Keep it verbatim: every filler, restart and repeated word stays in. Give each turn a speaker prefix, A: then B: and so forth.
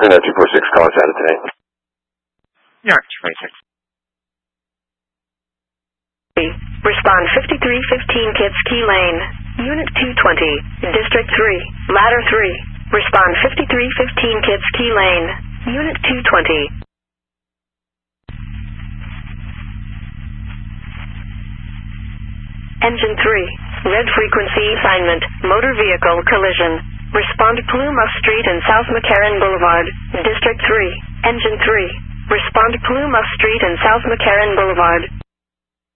A: Reno two four six, call us out of today.
B: New York two four six.
C: Respond fifty-three fifteen Kids Key Lane, Unit two twenty, District three, Ladder three. Respond fifty-three fifteen Kids Key Lane, Unit two twenty. Engine three, red frequency assignment, motor vehicle collision. Respond to Paluma Street and South McCarran Boulevard, District three, Engine three. Respond to Paluma Street and South McCarran Boulevard.